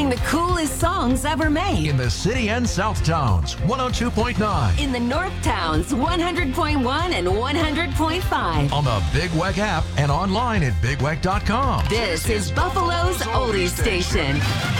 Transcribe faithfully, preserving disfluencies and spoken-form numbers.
playing the coolest songs ever made. In the city and South Towns, one oh two point nine. In the North Towns, one hundred point one and one hundred point five. On the Big Weck app and online at big weck dot com. This is Buffalo's Oldie Station.